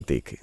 തേക്ക്?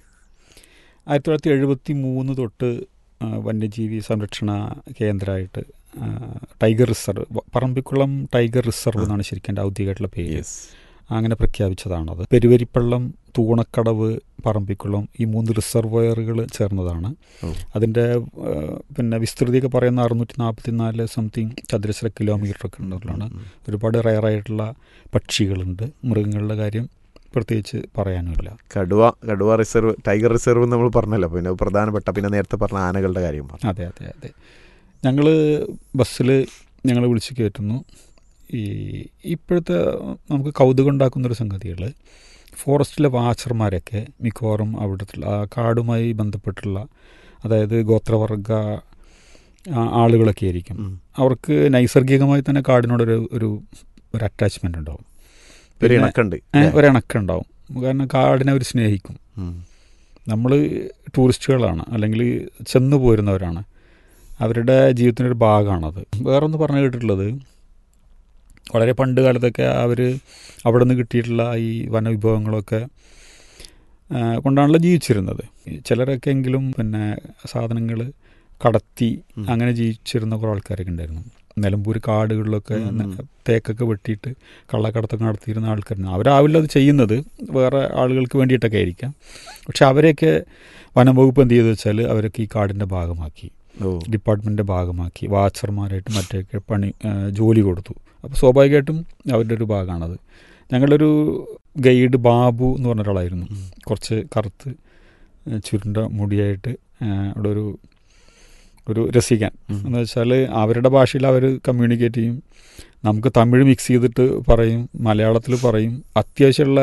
1973 തൊട്ട് വന്യജീവി സംരക്ഷണ കേന്ദ്രമായിട്ട് tiger reserve, Parambikulam tiger reserve എന്നാണ് ശരിക്കും എൻ്റെ ഔദ്യോഗികമായിട്ടുള്ള പേര്. അങ്ങനെ പ്രഖ്യാപിച്ചതാണത്. പെരുവരിപ്പള്ളം, തൂണക്കടവ്, പറമ്പിക്കുളം ഈ 3 റിസർവോയറുകൾ ചേർന്നതാണ്. അതിൻ്റെ പിന്നെ വിസ്തൃതിയൊക്കെ പറയുന്ന 644 സംതിങ് ചതുരശ്ര കിലോമീറ്ററൊക്കെ ഉള്ളതാണ്. ഒരുപാട് റയറായിട്ടുള്ള പക്ഷികളുണ്ട്. മൃഗങ്ങളുടെ കാര്യം പ്രത്യേകിച്ച് പറയാനുമില്ല. കടുവ റിസർവ്, ടൈഗർ റിസർവ് നമ്മൾ പറഞ്ഞല്ലോ. പിന്നെ പ്രധാനപ്പെട്ട, പിന്നെ നേരത്തെ പറഞ്ഞ ആനകളുടെ കാര്യം. അതെ. ഞങ്ങൾ ബസ്സിൽ ഞങ്ങൾ വിളിച്ച് കയറ്റുന്നു. ഇപ്പോഴത്തെ നമുക്ക് കൗതുകം ഉണ്ടാക്കുന്നൊരു സംഗതികൾ, ഫോറസ്റ്റിലെ വാച്ചർമാരൊക്കെ മിക്കവാറും അവിടുത്തെ ആ കാടുമായി ബന്ധപ്പെട്ടുള്ള, അതായത് ഗോത്രവർഗ ആളുകളൊക്കെ ആയിരിക്കും. അവർക്ക് നൈസർഗികമായി തന്നെ കാടിനോടൊരു ഒരു അറ്റാച്ച്മെൻ്റ് ഉണ്ടാവും, ഒരിണക്കുണ്ടാവും. കാരണം കാടിനെ അവർ സ്നേഹിക്കും. നമ്മൾ ടൂറിസ്റ്റുകളാണ്, അല്ലെങ്കിൽ ചെന്നു പോരുന്നവരാണ്, അവരുടെ ജീവിതത്തിനൊരു ഭാഗമാണത്. വേറൊന്ന് പറഞ്ഞു കേട്ടിട്ടുള്ളത്, വളരെ പണ്ട് കാലത്തൊക്കെ അവർ അവിടെ നിന്ന് കിട്ടിയിട്ടുള്ള ഈ വനവിഭവങ്ങളൊക്കെ കൊണ്ടാണല്ലോ ജീവിച്ചിരുന്നത്. ചിലരൊക്കെ എങ്കിലും പിന്നെ സാധനങ്ങൾ കടത്തി അങ്ങനെ ജീവിച്ചിരുന്ന കുറേ ആൾക്കാരൊക്കെ ഉണ്ടായിരുന്നു. നിലമ്പൂർ കാടുകളിലൊക്കെ തേക്കൊക്കെ വെട്ടിയിട്ട് കള്ളക്കടത്തൊക്കെ നടത്തിയിരുന്ന ആൾക്കാരുണ്ട്. അവരാവില്ല അത് ചെയ്യുന്നത്, വേറെ ആളുകൾക്ക് വേണ്ടിയിട്ടൊക്കെ ആയിരിക്കാം. പക്ഷെ അവരെയൊക്കെ വനംവകുപ്പ് എന്ത് ചെയ്തു വെച്ചാൽ അവരൊക്കെ ഈ കാടിൻ്റെ ഭാഗമാക്കി, ഡിപ്പാർട്ട്മെൻറ്റിൻ്റെ ഭാഗമാക്കി, വാച്ചർമാരായിട്ട് മറ്റൊക്കെ ജോലി കൊടുത്തു. അപ്പോൾ സ്വാഭാവികമായിട്ടും അവരുടെ ഒരു ഭാഗമാണത്. ഞങ്ങളൊരു ഗൈഡ് ബാബു എന്ന് പറഞ്ഞ ഒരാളായിരുന്നു, കുറച്ച് കറുത്ത് ചുരുണ്ട മുടിയായിട്ട്, അവിടെ ഒരു രസിക്കാൻ എന്ന് വെച്ചാൽ അവരുടെ ഭാഷയിൽ അവർ കമ്മ്യൂണിക്കേറ്റ് ചെയ്യും. നമുക്ക് തമിഴ് മിക്സ് ചെയ്തിട്ട് പറയും, മലയാളത്തിൽ പറയും, അത്യാവശ്യമുള്ള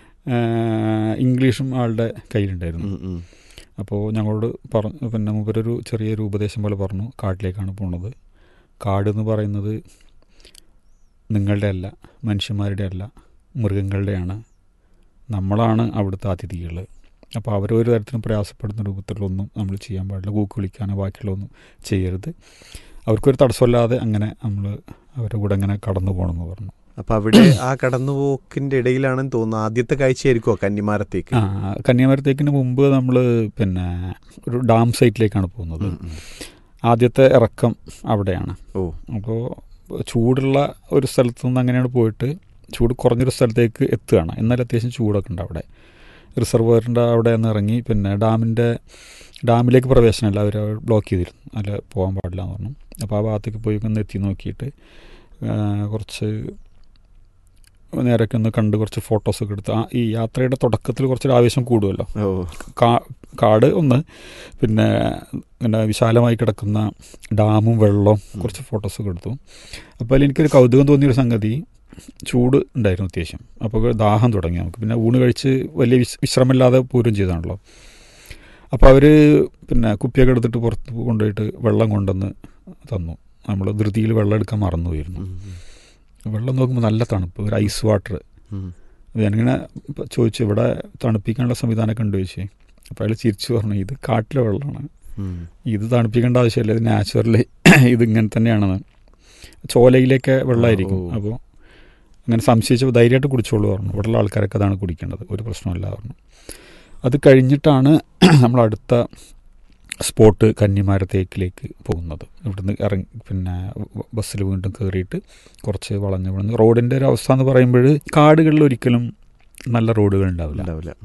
ഇംഗ്ലീഷും ആളുടെ കയ്യിലുണ്ടായിരുന്നു. അപ്പോൾ ഞങ്ങളോട് പറഞ്ഞു, പിന്നെ മുമ്പൊരു ചെറിയൊരു ഉപദേശം പോലെ പറഞ്ഞു, കാട്ടിലേക്കാണ് പോണത്. കാടെന്ന് പറയുന്നത് നിങ്ങളുടെ അല്ല, മനുഷ്യന്മാരുടെ അല്ല, മൃഗങ്ങളുടെയാണ്. നമ്മളാണ് അവിടുത്തെ അതിഥികൾ. അപ്പോൾ അവരൊരു തരത്തിലും പ്രയാസപ്പെടുന്ന രൂപത്തിലൊന്നും നമ്മൾ ചെയ്യാൻ പാടില്ല. കൂക്ക് വിളിക്കാനോ ബാക്കിയുള്ളതൊന്നും ചെയ്യരുത്. അവർക്കൊരു തടസ്സമില്ലാതെ അങ്ങനെ നമ്മൾ അവരുടെ കൂടെ അങ്ങനെ കടന്നു പോകണമെന്ന് പറഞ്ഞു. അപ്പോൾ അവിടെ ആ കടന്നുപോക്കിൻ്റെ ഇടയിലാണെന്ന് തോന്നുന്നു ആദ്യത്തെ കാഴ്ചയായിരിക്കുമോ കന്നിമാരത്തേക്ക്? കന്യാമരത്തേക്കിന് മുമ്പ് നമ്മൾ പിന്നെ ഒരു ഡാം സൈറ്റിലേക്കാണ് പോകുന്നത്. ആദ്യത്തെ ഇറക്കം അവിടെയാണ്. അപ്പോൾ ചൂടുള്ള ഒരു സ്ഥലത്തു നിന്ന് അങ്ങനെയാണ് പോയിട്ട് ചൂട് കുറഞ്ഞൊരു സ്ഥലത്തേക്ക് എത്തുകയാണ്. എന്നാലും അത്യാവശ്യം ചൂടൊക്കെ ഉണ്ട് അവിടെ. റിസർവറിൻ്റെ അവിടെ നിന്ന് ഇറങ്ങി പിന്നെ ഡാമിലേക്ക് പ്രവേശനമല്ല, അവർ ബ്ലോക്ക് ചെയ്തിരുന്നു, അല്ല പോകാൻ പാടില്ല എന്ന് പറഞ്ഞു. അപ്പോൾ ആ ഭാഗത്തേക്ക് പോയി ഒന്ന് എത്തി നോക്കിയിട്ട് കുറച്ച് നേരൊക്കെ ഒന്ന് കണ്ട് കുറച്ച് ഫോട്ടോസൊക്കെ എടുത്ത്, ഈ യാത്രയുടെ തുടക്കത്തിൽ കുറച്ചൊരു ആവേശം കൂടുമല്ലോ. കാട് ഒന്ന്, പിന്നെ വിശാലമായി കിടക്കുന്ന ഡാമും വെള്ളവും, കുറച്ച് ഫോട്ടോസൊക്കെ എടുത്തു. അപ്പോൾ അതിൽ എനിക്കൊരു കൗതുകം തോന്നിയൊരു സംഗതി, ചൂട് ഉണ്ടായിരുന്നു അത്യാവശ്യം. അപ്പോൾ ദാഹം തുടങ്ങി നമുക്ക്. പിന്നെ ഊണ് കഴിച്ച് വലിയ വിശ്രമമില്ലാതെ പൂരം ചെയ്താണല്ലോ. അപ്പോൾ അവർ പിന്നെ കുപ്പിയൊക്കെ എടുത്തിട്ട് പുറത്ത് കൊണ്ടുപോയിട്ട് വെള്ളം കൊണ്ടുവന്ന് തന്നു. നമ്മൾ ധൃതിയിൽ വെള്ളം എടുക്കാൻ മറന്നുപോയിരുന്നു. വെള്ളം നോക്കുമ്പോൾ നല്ല തണുപ്പ്, ഒരു ഐസ് വാട്ടർ. ഞാനിങ്ങനെ ചോദിച്ചു, ഇവിടെ തണുപ്പിക്കാനുള്ള സംവിധാനമൊക്കെ ഉണ്ട് ചോദിച്ചു. അപ്പോൾ അയാൾ ചിരിച്ചു പറഞ്ഞു, ഇത് കാട്ടിലെ വെള്ളമാണ്, ഇത് തണുപ്പിക്കേണ്ട ആവശ്യമില്ല, ഇത് നാച്ചുറലി ഇതിങ്ങനെ തന്നെയാണെന്ന്. ചോലയിലേക്ക് വെള്ളമായിരിക്കും. അപ്പോൾ അങ്ങനെ സംശയിച്ചപ്പോൾ ധൈര്യമായിട്ട് കുടിച്ചോളൂ പറഞ്ഞു. ഇവിടെയുള്ള ആൾക്കാരൊക്കെ അതാണ് കുടിക്കേണ്ടത്, ഒരു പ്രശ്നമല്ല പറഞ്ഞു. അത് കഴിഞ്ഞിട്ടാണ് നമ്മൾ അടുത്ത സ്പോട്ട് കന്നിമാരത്തേക്കിലേക്ക് പോകുന്നത്. ഇവിടുന്ന് ഇറങ്ങി പിന്നെ ബസ്സിൽ വീണ്ടും കയറിയിട്ട് കുറച്ച് വളഞ്ഞ് റോഡിൻ്റെ ഒരു അവസ്ഥ എന്ന് പറയുമ്പോൾ കാടുകളിൽ ഒരിക്കലും നല്ല റോഡുകൾ ഉണ്ടാവില്ല.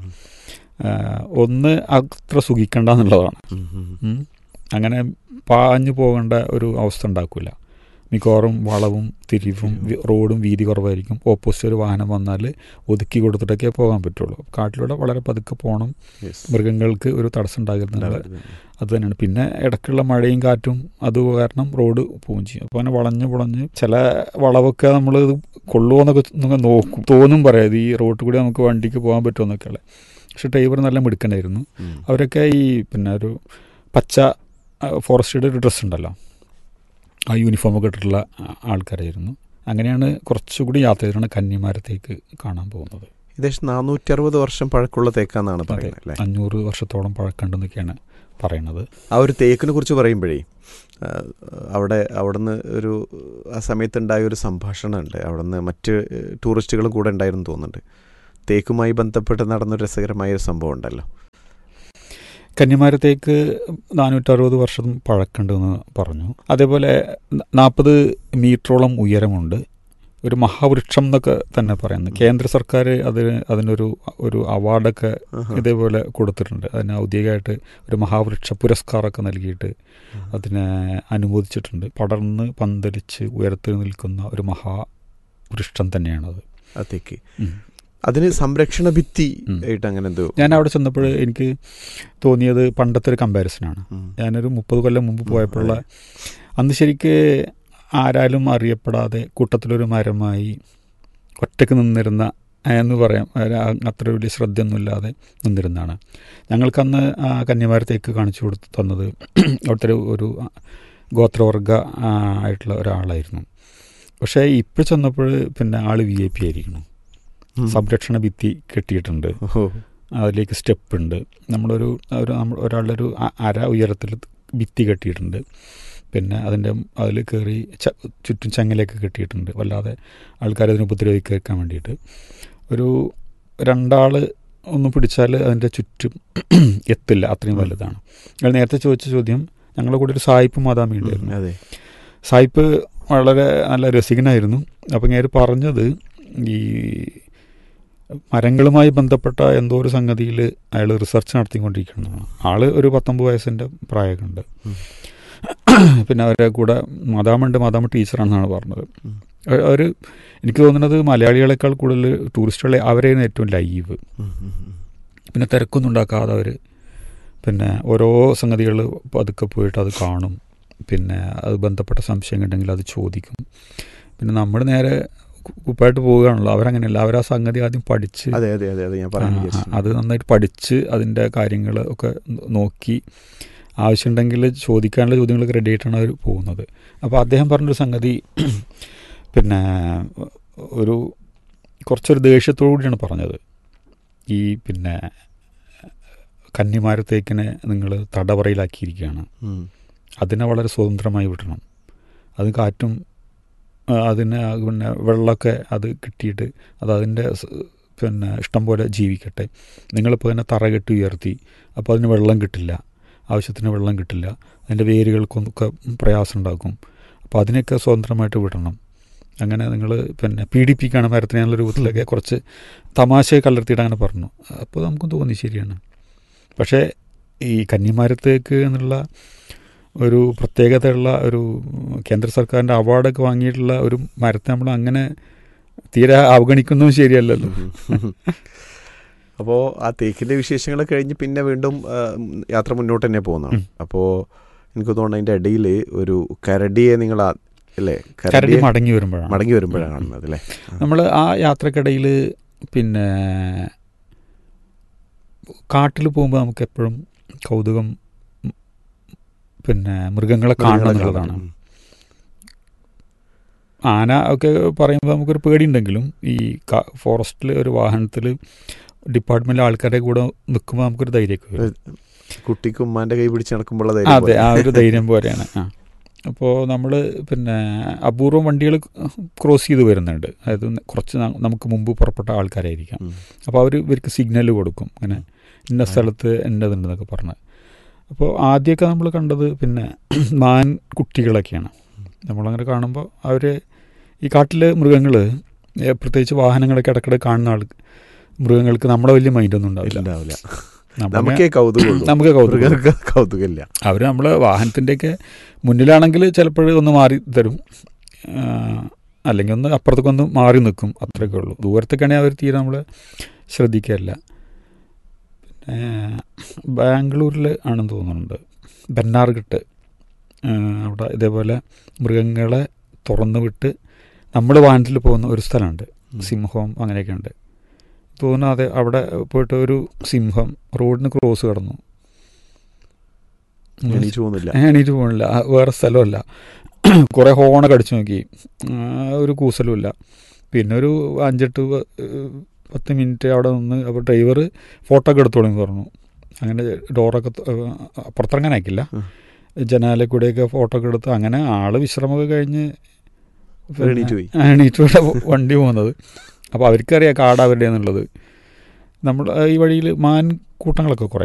ഒന്ന് അത്ര സുഖിക്കേണ്ട എന്നുള്ളതാണ്. അങ്ങനെ പാഞ്ഞു പോകേണ്ട ഒരു അവസ്ഥ ഉണ്ടാക്കില്ല. മിക്കവാറും വളവും തിരിവും റോഡും വീതി കുറവായിരിക്കും. ഓപ്പോസിറ്റ് ഒരു വാഹനം വന്നാൽ ഒതുക്കി കൊടുത്തിട്ടൊക്കെ പോകാൻ പറ്റുള്ളൂ. കാട്ടിലൂടെ വളരെ പതുക്കെ പോകണം, മൃഗങ്ങൾക്ക് ഒരു തടസ്സം ഉണ്ടാകുന്നത് അത് തന്നെയാണ്. പിന്നെ ഇടയ്ക്കുള്ള മഴയും കാറ്റും അത് കാരണം റോഡ് പോവുകയും ചെയ്യും. അപ്പോൾ അങ്ങനെ വളഞ്ഞ് ചില വളവൊക്കെ നമ്മൾ ഇത് കൊള്ളുമോ എന്നൊക്കെ നോക്കും, തോന്നും പറയാം, ഈ റോഡിൽ കൂടി നമുക്ക് വണ്ടിക്ക് പോകാൻ പറ്റുമെന്നൊക്കെയുള്ള. പക്ഷെ ഡ്രൈവർ നല്ല മിടുക്കനായിരുന്നു. അവരൊക്കെ ഈ പിന്നെ ഒരു പച്ച ഫോറസ്റ്റിയുടെ ഒരു ഡ്രസ്സ് ഉണ്ടല്ലോ, ആ യൂണിഫോമൊക്കെ ഇട്ടിട്ടുള്ള ആൾക്കാരായിരുന്നു. അങ്ങനെയാണ് കുറച്ചുകൂടി യാത്ര ചെയ്തിട്ടാണ് കന്നിമാരത്തേക്ക് കാണാൻ പോകുന്നത്. ഏകദേശം 460 വർഷം പഴക്കമുള്ള തേക്കാന്നാണ് പറയുന്നത്. 500 വർഷത്തോളം പഴക്കമുണ്ടെന്നൊക്കെയാണ് പറയണത്. ആ ഒരു തേക്കിനെ കുറിച്ച് പറയുമ്പോഴേ അവിടുന്ന് ഒരു ആ സമയത്തുണ്ടായ ഒരു സംഭാഷണമുണ്ട്. അവിടുന്ന് മറ്റ് ടൂറിസ്റ്റുകളും കൂടെ ഉണ്ടായിരുന്നു തോന്നുന്നുണ്ട്. തേക്കുമായി ബന്ധപ്പെട്ട് നടന്നൊരു രസകരമായ ഒരു സംഭവം ഉണ്ടല്ലോ. കന്നിമാരത്തേക്ക് 460 വർഷം പഴക്കമുണ്ടെന്ന് പറഞ്ഞു. അതേപോലെ 40 മീറ്ററോളം ഉയരമുണ്ട്. ഒരു മഹാവൃക്ഷം എന്നൊക്കെ തന്നെ പറയുന്നത്. കേന്ദ്ര സർക്കാർ അതിനൊരു അവാർഡൊക്കെ ഇതേപോലെ കൊടുത്തിട്ടുണ്ട്. അതിന് ഔദ്യോഗികമായിട്ട് ഒരു മഹാവൃക്ഷ പുരസ്കാരമൊക്കെ നൽകിയിട്ട് അതിനെ അനുമോദിച്ചിട്ടുണ്ട്. പടർന്ന് പന്തലിച്ച് ഉയരത്തിൽ നിൽക്കുന്ന ഒരു മഹാവൃക്ഷം തന്നെയാണത്. അതേക്ക് അതിന് സംരക്ഷണ ഭിത്തി ആയിട്ട് അങ്ങനെ എന്തോ. ഞാൻ അവിടെ ചെന്നപ്പോൾ എനിക്ക് തോന്നിയത് പണ്ടത്തെ ഒരു കമ്പാരിസനാണ്. ഞാനൊരു 30 കൊല്ലം മുമ്പ് പോയപ്പോഴുള്ള അന്ന് ശരിക്ക് ആരാലും അറിയപ്പെടാതെ കൂട്ടത്തിലൊരു മരമായി ഒറ്റയ്ക്ക് നിന്നിരുന്ന എന്ന് പറയാം, അത്ര വലിയ ശ്രദ്ധയൊന്നുമില്ലാതെ നിന്നിരുന്നതാണ്. ഞങ്ങൾക്കന്ന് കന്യാകുമാരത്തേക്ക് കാണിച്ചു തന്നത് അവിടുത്തെ ഒരു ഗോത്രവർഗ ആയിട്ടുള്ള ഒരാളായിരുന്നു. പക്ഷേ ഇപ്പോൾ ചെന്നപ്പോൾ പിന്നെ ആൾ VIP ആയിരിക്കണം. സംരക്ഷണ ഭിത്തി കെട്ടിയിട്ടുണ്ട്, അതിലേക്ക് സ്റ്റെപ്പ് ഉണ്ട്, ഒരാളുടെ ഒരു അര ഉയരത്തിൽ ഭിത്തി കെട്ടിയിട്ടുണ്ട്. പിന്നെ അതിൽ കയറി ചുറ്റും ചങ്ങലയൊക്കെ കെട്ടിയിട്ടുണ്ട്, വല്ലാതെ ആൾക്കാരെ അതിന് ഉപദ്രവിക്കാൻ വേണ്ടിയിട്ട്. ഒരു 2 ആൾ ഒന്ന് പിടിച്ചാൽ അതിൻ്റെ ചുറ്റും എത്തില്ല, അത്രയും വലുതാണ്. ഞങ്ങൾ നേരത്തെ ചോദിച്ച ചോദ്യം, ഞങ്ങളുടെ കൂടെ ഒരു സായിപ്പ് മാതാമി ഉണ്ടായിരുന്നു. സായിപ്പ് വളരെ നല്ല രസികനായിരുന്നു. അപ്പം ഇങ്ങനെ പറഞ്ഞത് ഈ മരങ്ങളുമായി ബന്ധപ്പെട്ട എന്തോ ഒരു സംഗതിയിൽ അയാൾ റിസർച്ച് നടത്തിക്കൊണ്ടിരിക്കുന്നതാണ്. ആൾ ഒരു 19 വയസ്സിൻ്റെ പ്രായമൊക്കെ ഉണ്ട്. പിന്നെ അവരെ കൂടെ മാതാമ ടീച്ചറാണെന്നാണ് പറഞ്ഞത്. അവർ എനിക്ക് തോന്നുന്നത് മലയാളികളെക്കാൾ കൂടുതൽ ടൂറിസ്റ്റുകളെ അവരെയാണ് ഏറ്റവും ലൈവ്. പിന്നെ തിരക്കൊന്നും ഉണ്ടാക്കാതെ അവർ പിന്നെ ഓരോ സംഗതികൾ പതുക്കെ പോയിട്ട് അത് കാണും. പിന്നെ അത് ബന്ധപ്പെട്ട സംശയം ഉണ്ടെങ്കിൽ അത് ചോദിക്കും. പിന്നെ നമ്മൾ നേരെ കുപ്പായിട്ട് പോവുകയാണല്ലോ. അവരങ്ങനെയല്ല, അവർ ആ സംഗതി ആദ്യം പഠിച്ച് അത് നന്നായിട്ട് പഠിച്ച് അതിൻ്റെ കാര്യങ്ങൾ ഒക്കെ നോക്കി ആവശ്യമുണ്ടെങ്കിൽ ചോദിക്കാനുള്ള ചോദ്യങ്ങളൊക്കെ റെഡി ആയിട്ടാണ് അവർ പോകുന്നത്. അപ്പോൾ അദ്ദേഹം പറഞ്ഞൊരു സംഗതി പിന്നെ കുറച്ചൊരു ദേഷ്യത്തോടു കൂടിയാണ് പറഞ്ഞത്. ഈ പിന്നെ കന്നിമാരത്തേക്കിനെ നിങ്ങൾ തടവറയിലാക്കിയിരിക്കുകയാണ്, അതിനെ വളരെ സ്വതന്ത്രമായി വിടണം, അത് കാറ്റും അതിന് പിന്നെ വെള്ളമൊക്കെ അത് കിട്ടിയിട്ട് അതിൻ്റെ പിന്നെ ഇഷ്ടം പോലെ ജീവിക്കട്ടെ. നിങ്ങളിപ്പോൾ തന്നെ തറ കെട്ടി ഉയർത്തി, അപ്പോൾ അതിന് വെള്ളം കിട്ടില്ല, ആവശ്യത്തിന് വെള്ളം കിട്ടില്ല, അതിൻ്റെ വേരുകൾക്കൊക്കെ പ്രയാസം ഉണ്ടാക്കും. അപ്പോൾ അതിനൊക്കെ സ്വതന്ത്രമായിട്ട് വിടണം. അങ്ങനെ നിങ്ങൾ പിന്നെ പീഡിപ്പിക്കുകയാണ് മരത്തിനെ എന്നുള്ള രൂപത്തിലൊക്കെ കുറച്ച് തമാശയെ കലർത്തിയിട്ട് അങ്ങനെ പറഞ്ഞു. അപ്പോൾ നമുക്ക് തോന്നി ശരിയാണ്. പക്ഷേ ഈ കന്നിമാരത്തേക്ക് എന്നുള്ള ഒരു പ്രത്യേകതയുള്ള ഒരു കേന്ദ്ര സർക്കാരിൻ്റെ അവാർഡൊക്കെ വാങ്ങിയിട്ടുള്ള ഒരു മരത്തെ നമ്മൾ അങ്ങനെ തീരെ അവഗണിക്കുന്നതും ശരിയല്ലല്ലോ. അപ്പോൾ ആ തേക്കിൻ്റെ വിശേഷങ്ങൾ കഴിഞ്ഞ് പിന്നെ വീണ്ടും യാത്ര മുന്നോട്ട് തന്നെ പോകുന്നതാണ്. അപ്പോൾ എനിക്ക് തോന്നുന്നു അതിൻ്റെ ഇടയിൽ ഒരു കരടിയെ നിങ്ങൾ അല്ലേ കരടി മടങ്ങി വരുമ്പോഴാണ് കാണുന്നത് അല്ലേ. നമ്മൾ ആ യാത്രക്കിടയിൽ പിന്നെ കാട്ടിൽ പോകുമ്പോൾ നമുക്ക് എപ്പോഴും കൗതുകം പിന്നെ മൃഗങ്ങളെ കാണണം എന്നുള്ളതാണ്. ആന ഒക്കെ പറയുമ്പോൾ നമുക്കൊരു പേടിയുണ്ടെങ്കിലും ഈ ഫോറസ്റ്റിൽ ഒരു വാഹനത്തിൽ ഡിപ്പാർട്ട്മെൻറ്റിലെ ആൾക്കാരുടെ കൂടെ നിൽക്കുമ്പോൾ നമുക്കൊരു ധൈര്യമൊക്കെ വരും. കുട്ടിക്ക് ഉമ്മാൻ്റെ കൈ പിടിച്ച് നടക്കുമ്പോൾ അതെ, ആ ഒരു ധൈര്യം പോലെയാണ്. അപ്പോൾ നമ്മൾ പിന്നെ അപൂർവം വണ്ടികൾ ക്രോസ് ചെയ്ത് വരുന്നുണ്ട്. അതായത് കുറച്ച് നമുക്ക് മുമ്പ് പുറപ്പെട്ട ആൾക്കാരായിരിക്കാം. അപ്പോൾ ഇവർക്ക് സിഗ്നൽ കൊടുക്കും, അങ്ങനെ ഇന്ന സ്ഥലത്ത് എന്നതുണ്ടെന്നൊക്കെ പറഞ്ഞ്. അപ്പോൾ ആദ്യമൊക്കെ നമ്മൾ കണ്ടത് പിന്നെ മാൻ കുട്ടികളൊക്കെയാണ്. നമ്മളങ്ങനെ കാണുമ്പോൾ അവർ ഈ കാട്ടിലെ മൃഗങ്ങൾ, പ്രത്യേകിച്ച് വാഹനങ്ങളൊക്കെ ഇടയ്ക്കിടെ കാണുന്ന മൃഗങ്ങൾക്ക് നമ്മളെ വലിയ മൈൻഡൊന്നും ഉണ്ടാവില്ല. നമുക്ക് കൗതുകമില്ല. അവർ നമ്മൾ വാഹനത്തിൻ്റെയൊക്കെ മുന്നിലാണെങ്കിൽ ചിലപ്പോഴൊന്ന് മാറി തരും, അല്ലെങ്കിൽ ഒന്ന് അപ്പുറത്തേക്കൊന്ന് മാറി നിൽക്കും, അത്രയൊക്കെ ഉള്ളൂ. ദൂരത്തേക്കാണെങ്കിൽ അവർ തീരെ നമ്മൾ ശ്രദ്ധിക്കാറില്ല. പിന്നെ ബാംഗ്ലൂരിൽ ആണെന്ന് തോന്നുന്നുണ്ട്, ബന്നാർഘട്ട്, അവിടെ ഇതേപോലെ മൃഗങ്ങളെ തുറന്നു വിട്ട് നമ്മൾ വാഹനത്തിൽ പോകുന്ന ഒരു സ്ഥലമുണ്ട്, സിംഹം അങ്ങനെയൊക്കെ ഉണ്ട് തോന്നുന്നു. അതെ, അവിടെ പോയിട്ട് ഒരു സിംഹം റോഡിന് ക്രോസ് കടന്നു, എണീറ്റ് പോകുന്നില്ല, വേറെ സ്ഥലമല്ല. കുറേ ഹോണൊക്കെ അടിച്ചു നോക്കി, ഒരു കൂസലുമില്ല. പിന്നെ ഒരു 5-10 മിനിറ്റ് അവിടെ നിന്ന് അപ്പോൾ ഡ്രൈവർ ഫോട്ടോ ഒക്കെ എടുത്തോളൂ പറഞ്ഞു. അങ്ങനെ ഡോറൊക്കെ പുറത്തിറങ്ങാനാക്കില്ല, ജനാലെ കൂടെയൊക്കെ ഫോട്ടോ ഒക്കെ എടുത്ത് അങ്ങനെ ആൾ വിശ്രമമൊക്കെ കഴിഞ്ഞ് എണീറ്റ് വണ്ടി പോകുന്നത്. അപ്പോൾ അവർക്കറിയാം കാട് അവരുടെ എന്നുള്ളത്. നമ്മൾ ഈ വഴിയിൽ മാൻ കൂട്ടങ്ങളൊക്കെ കുറേ